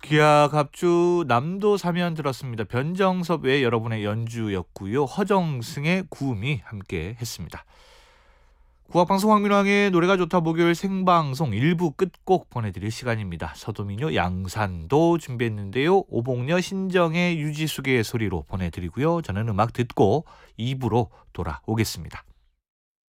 기아 갑주 남도 사면 들었습니다. 변정섭 외 여러분의 연주였고요. 허정승의 구음이 함께 했습니다. 국악방송 황민왕의 노래가 좋다 목요일 생방송 1부 끝곡 보내드릴 시간입니다. 서도민요 양산도 준비했는데요. 오복녀 신정의 유지숙의 소리로 보내드리고요. 저는 음악 듣고 2부로 돌아오겠습니다.